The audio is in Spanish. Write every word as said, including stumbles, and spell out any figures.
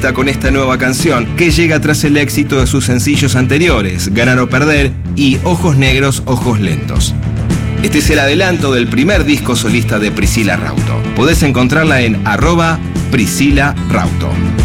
solista con esta nueva canción, que llega tras el éxito de sus sencillos anteriores, Ganar o Perder y Ojos Negros, Ojos Lentos. Este es el adelanto del primer disco solista de Priscila Rauto. Podés encontrarla en arroba Priscila Rauto.